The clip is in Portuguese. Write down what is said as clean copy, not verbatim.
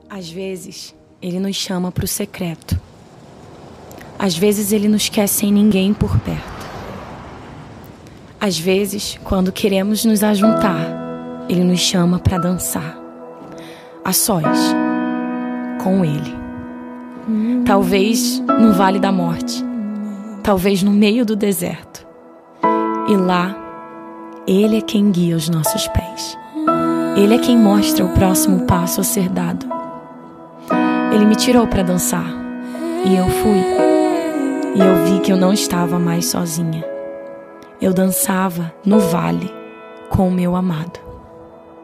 Às vezes, Ele nos chama para o secreto. Às vezes, Ele nos quer sem ninguém por perto. Às vezes, quando queremos nos ajuntar, Ele nos chama para dançar, a sós, com Ele. Talvez no vale da morte, talvez no meio do deserto. E lá, Ele é quem guia os nossos pés. Ele é quem mostra o próximo passo a ser dado. Ele me tirou para dançar, e eu fui. E eu vi que eu não estava mais sozinha. Eu dançava no vale com o meu amado.